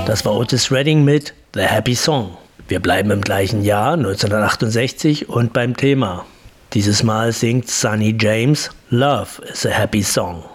Das war Otis Redding mit The Happy Song. Wir bleiben im gleichen Jahr, 1968, und beim Thema. Dieses Mal singt Sonny James Love is a Happy Song.